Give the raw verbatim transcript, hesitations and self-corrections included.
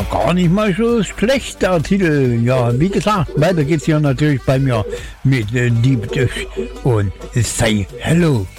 gar nicht mal so schlecht, der Titel. Ja, wie gesagt, weiter geht's hier natürlich bei mir mit äh, Deep Dish und Say Hello.